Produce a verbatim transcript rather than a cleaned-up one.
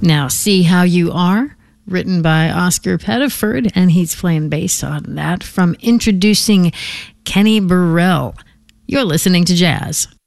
Now, See How You Are, written by Oscar Pettiford, and he's playing bass on that from Introducing Kenny Burrell. You're listening to Jazz